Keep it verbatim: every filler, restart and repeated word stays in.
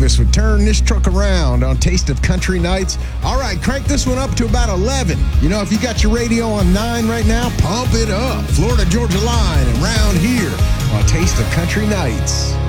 Davis would turn this truck around on Taste of Country Nights. All right, crank this one up to about eleven. You know, if you got your radio on nine right now, pump it up. Florida Georgia Line and round here on Taste of Country Nights.